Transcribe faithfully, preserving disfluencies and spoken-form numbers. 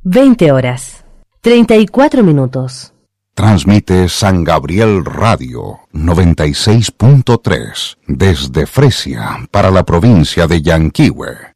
veinte horas, treinta y cuatro minutos. Transmite San Gabriel Radio noventa y seis punto tres desde Fresia para la provincia de Yanquihue.